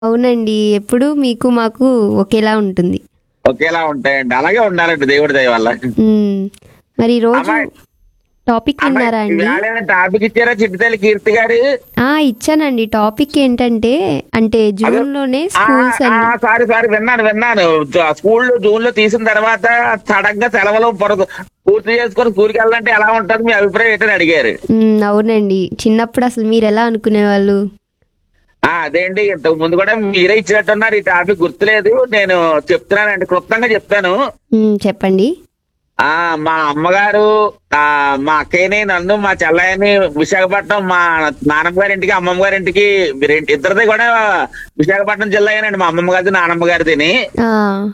అవునండి. ఎప్పుడు మీకు మాకు ఒకేలా ఉంటుంది. ఒకేలా ఉంటాయండి. అలాగే ఉండాలండి దేవుడి దయ వల్ల. హ్మ్. మరి ఈరోజు అమ్మాయి టాపిక్ అమ్మాయి విన్నారా అండి? ఈవేళ ఏమైనా టాపిక్ ఇచ్చారా చిట్టితల్లి కీర్తి గారు? ఇచ్చానండి. టాపిక్ ఏంటంటే అంటే అదే జూన్‌లోనే ఆ స్కూల్స్ ఆ అన్ని సారీ సారీ విన్నాను. స్కూల్ జూన్ లో తీసిన తర్వాత సడన్ గా సెలవులు పూర్తి చేసుకొని స్కూల్కి వెళ్ళాలంటే ఎలా ఉంటుంది మీ అభిప్రాయం ఏంటని అడిగారు. అవునండి. చిన్నప్పుడు అసలు మీరెలా అనుకునేవాళ్ళు? అదేంటి ఇంతకు ముందు కూడా మీరే ఇచ్చినట్టున్నారు ఈ టాపిక్ గుర్తులేదు. నేను చెప్తున్నానండి, క్లుప్తంగా చెప్తాను. చెప్పండి. మా అమ్మగారు మా అక్కయ్యని నన్ను మా చెల్లయ్యని విశాఖపట్నం మా నానమ్మ గారి ఇంటికి అమ్మమ్మ గారి ఇంటికి ఇద్దరిది కూడా విశాఖపట్నం జిల్లాయేనండి. మా అమ్మమ్మ గారిది నానమ్మ గారిదిని ఆ!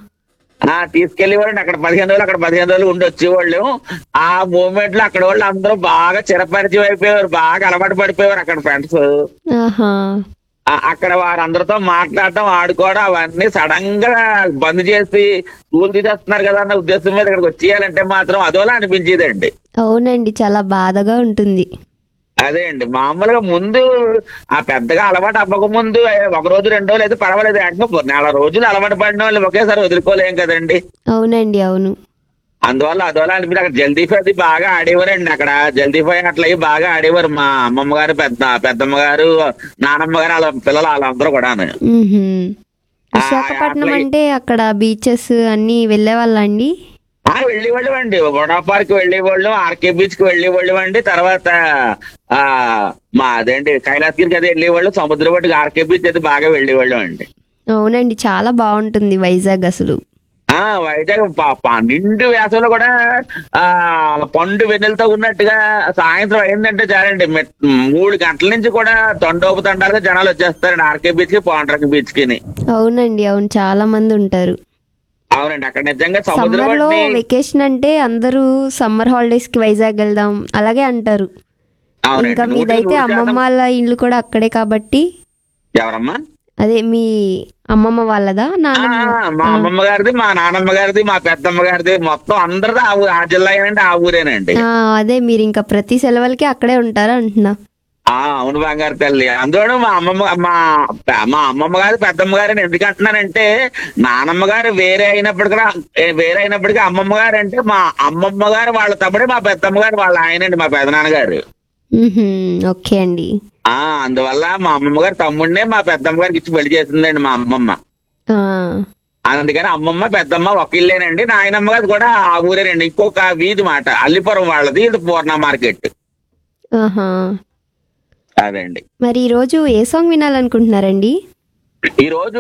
తీసుకెళ్లేవారండి. అక్కడ 15 రోజులు అక్కడ 15 రోజులు ఉండి వచ్చేవాళ్ళు. ఆ మూమెంట్ లో అక్కడ వాళ్ళు అందరూ బాగా చిరపరిచయం అయిపోయేవారు, బాగా అలవాటు పడిపోయేవారు అక్కడ ఫ్రెండ్స్. ఆహా! అక్కడ వారందరితో మాట్లాడటం ఆడుకోవడం అవన్నీ సడన్ గా బంద్ చేసి స్కూల్ తీసేస్తున్నారు కదా అన్న ఉద్దేశం మీద ఇక్కడికి వచ్చేయాలంటే మాత్రం అదోలా అనిపించేదండి. అవునండి. చాలా బాధగా ఉంటుంది. అదే అండి, మామూలుగా ముందు పెద్దగా అలవాటు అవ్వక ముందు ఒక రోజు 2 రోజులు అయితే పర్వాలేదు. అంటే నెల రోజులు అలవాటు పడిన వాళ్ళు ఒకేసారి వదులుకోలేం కదండి. అవునండి. అవును. అందువల్ల అదోలా అనిపించి అక్కడ జల్దీఫై అది బాగా ఆడేవారండి. అక్కడ జల్దీఫై అట్లా అవి బాగా ఆడేవారు మా అమ్మమ్మ గారు, పెద్దమ్మ గారు, నానమ్మ గారు, వాళ్ళ పిల్లలు వాళ్ళందరూ కూడా. హుహు. విశాఖపట్నం అట్లా అంటే అక్కడ బీచెస్ అన్నీ వెళ్ళేవాళ్ళా అండి? వెళ్ళేవాళ్ళం అండి. వడా పార్క్ వెళ్ళేవాళ్ళం, ఆర్కే బీచ్ కి వెళ్ళేవాళ్ళం అండి. తర్వాత ఆ మా అదేంటి కైలాసగిరికి అది వెళ్ళేవాళ్ళు, సముద్రం ఒడ్డుకి ఆర్కే బీచ్ అది బాగా వెళ్ళేవాళ్ళం అండి. అవునండి. చాలా బావుంటుంది వైజాగ్ అసలు. వైజాగ్ నిండు వేసవిలో కూడా ఆ పండు వెన్నెలతో ఉన్నట్టుగా సాయంత్రం అయిందంటే చాలండి, 3 గంటల నుంచి కూడా తండోపు తండాలుగా జనాలు వచ్చేస్తారండి ఆర్కే బీచ్ కి, పాండ్రక బీచ్ కి. అవునండి. అవును. చాలా మంది ఉంటారు. అవునండి, అక్కడ నిజంగా సముద్రం సమ్మర్‌లో ఒడ్డుని. వెకేషన్ అంటే అందరూ సమ్మర్ హాలిడేస్‌కి వైజాగ్ వెళ్దాం అలాగే అంటారు. ఇంకా అవునండి, నూటికి మీదైతే 100%. అమ్మమ్మ వాళ్ళ ఇల్లు కూడా అక్కడే కాబట్టి ఎవరమ్మా? అదే మీ అమ్మమ్మ వాళ్ళదా? నానమ్మ మా ఆ! అమ్మమ్మ గారిది, మా నానమ్మ గారిది, మా పెద్దమ్మ గారిది మొత్తం అందరిది ఆ జిల్లా ఏనండి, ఆ ఊరేనండి. ఆ! అదే మీరింక ప్రతి సెలవులకి అక్కడే ఉంటారా అంటున్నా. అవును బంగారు తల్లి. అందులోనూ మా అమ్మమ్మ గారు, పెద్దమ్మ గారు ఎందుకు అంటున్నానంటే, నానమ్మ గారు వేరే అయినప్పటికీ అమ్మమ్మ గారు అంటే మా అమ్మమ్మ గారు వాళ్ళ తమ్ముడే మా పెద్దమ్మ గారు వాళ్ళ ఆయనండి, మా పెదనాన్నగారు. హుహు. ఓకే అండి. అందువల్ల మా అమ్మమ్మ గారు తమ్ముడినే మా పెద్దమ్మ గారికి ఇచ్చి పెళ్లి చేసిందండి మా అమ్మమ్మ. ఆ! అందుకని అమ్మమ్మ పెద్దమ్మ ఒక ఇల్లేనండి. నాయనమ్మ గారు కూడా ఆ ఊరేనండి, ఇంకొక వీధి మాట అల్లిపురం వాళ్ళది, ఇది పూర్ణ మార్కెట్. ఆహా! అదండి. మరి ఈరోజు ఏ సాంగ్ వినాలనుకుంటున్నారండి? ఈ రోజు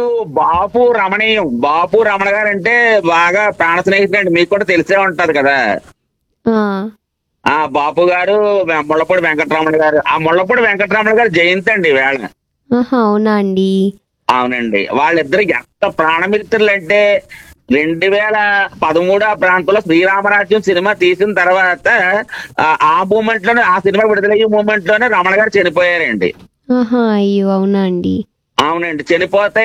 బాపు రమణ గారు అంటే బాగా ప్రాణ స్నేహితుడండి, మీకు కూడా తెలిసే ఉంటది కదా. ఆ! బాపు గారు, ముళ్ళపూడి వెంకటరమణ గారు. ఆ ముళ్ళపూడి వెంకటరమణ గారు జయంతి అండి వేళ. ఆహా! అవునా అండి? అవునండి, వాళ్ళిద్దరు ఎంత ప్రాణమిత్రులు అంటే 2013 ఆ ప్రాంతంలో శ్రీరామరాజ్యం సినిమా తీసిన తర్వాత ఆ మూమెంట్ లోనే, ఆ సినిమా విడుదలయ్యే మూమెంట్ లోనే రమణ గారు చనిపోయారండి. ఆహా! అయ్యో! అవునా అండి? అవునండి, చనిపోతే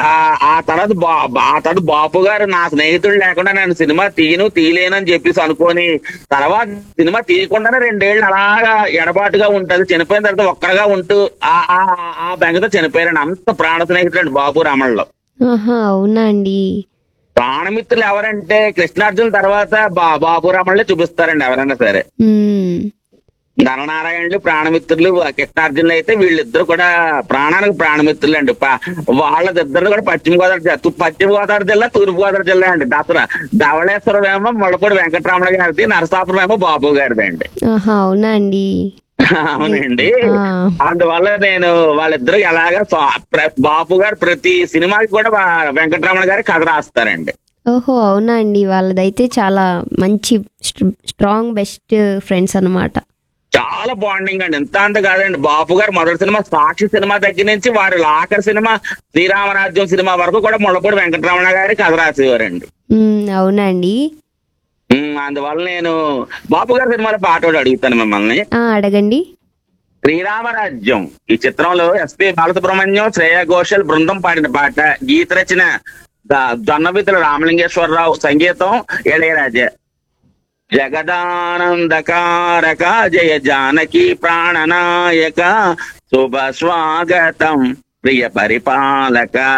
ఆ తర్వాత బాపు గారు నా స్నేహితుడు లేకుండా నేను సినిమా తీయలేనని చెప్పేసి అనుకొని, తర్వాత సినిమా తీయకుండానే 2 ఏళ్ళు అలాగా ఎడబాటుగా ఉంటది. చనిపోయిన తర్వాత ఒక్కరుగా ఉంటూ ఆ ఆ ఆ బెంగతో చనిపోయారండి. అంత ప్రాణ స్నేహితుడు బాపు రమణలో. ఆహా! అవునా అండి? ప్రాణమిత్రులు ఎవరంటే కృష్ణార్జున తర్వాత బాపు రమణలే చూపిస్తారండి ఎవరైనా సరే. హ్మ్. ధననారాయణులు ప్రాణమిత్రులు, కృష్ణార్జునులు అయితే వీళ్ళిద్దరు కూడా ప్రాణానికి ప్రాణమిత్రులు అండి. వాళ్ళిద్దరు కూడా పశ్చిమ గోదావరి జిల్లా, తూర్పు గోదావరి జిల్లా అండి. ధవళేశ్వరం ఏమో ముళ్ళపూడి వెంకటరమణ గారిది, నరసాపురం ఏమో బాబు గారిది అండి. ఆహా! అవునా అండి? అవునండి, ఆ! అందువల్ల నేను వాళ్ళిద్దరు ఎలాగా బాపు గారు ప్రతి సినిమాకి కూడా వెంకటరమణ గారి కథ రాస్తారండి. ఓహో! అవునా అండి? వాళ్ళదైతే చాలా మంచి స్ట్రాంగ్ బెస్ట్ ఫ్రెండ్స్ అన్నమాట. చాలా బాండింగ్ అండి. ఎంత అంత కాదండి, బాపు గారు మొదటి సినిమా సాక్షి సినిమా దగ్గర నుంచి వారి ఆఖరి సినిమా శ్రీరామరాజ్యం సినిమా వరకు కూడా ముళ్ళపూడి వెంకటరమణ గారి కథ రాసేవారండి. అవునా అండి? అందువల్ల నేను బాపు గారి సినిమాలో పాట ఒకటి అడుగుతాను మిమ్మల్ని. అడగండి. శ్రీరామరాజ్యం ఈ చిత్రంలో ఎస్పి బాలసుబ్రహ్మణ్యం, శ్రేయా ఘోషల్ బృందం పాడిన పాట, గీత రచన దొన్నవితుల రామలింగేశ్వరరావు, సంగీతం ఇళయరాజా. జగదానందకారక జయ జానకి ప్రాణనాయక శుభ స్వాగతం ప్రియ పరిపాలక